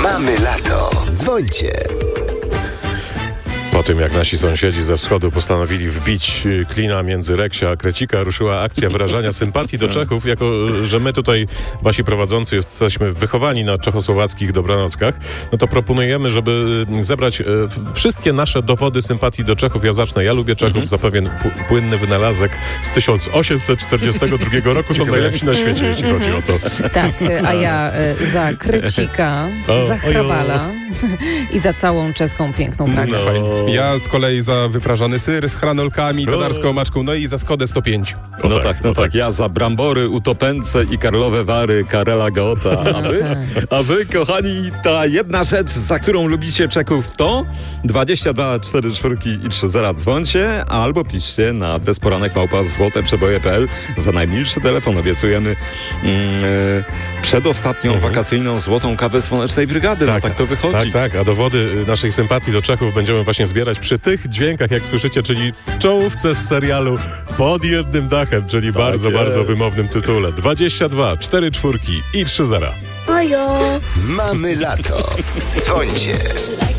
Mamy lato. Dzwońcie. Po tym, jak nasi sąsiedzi ze wschodu postanowili wbić klina między Reksia a Krecika, ruszyła akcja wyrażania sympatii do Czechów, jako że my tutaj, wasi prowadzący, jesteśmy wychowani na czechosłowackich dobranockach, no to proponujemy, żeby zebrać wszystkie nasze dowody sympatii do Czechów. Ja zacznę. Ja lubię Czechów za pewien płynny wynalazek z 1842 roku. Są najlepsi na świecie, jeśli chodzi o to. Tak, a ja za Krecika, za Hrabala i za całą czeską piękną Pragę. Ja z kolei za wyprażony syr z hranolkami, tatarską maczką, no i za Skodę 105. No tak. Ja za brambory, utopęce i karlowe wary Karela Goota. A wy, kochani, ta jedna rzecz, za którą lubicie Czechów, to 22 44 i 30 dzwońcie, albo piszcie na adres poranek@złoteprzeboje.pl. Za najmilszy telefon obiecujemy przedostatnią wakacyjną złotą kawę Słonecznej Brygady. Tak, tak to wychodzi. Tak. A dowody naszej sympatii do Czechów będziemy właśnie zbierać przy tych dźwiękach, jak słyszycie, czyli czołówce z serialu Pod jednym dachem, czyli bardzo wymownym tytule. 22 44 i 30. Mamy lato. Dzwońcie.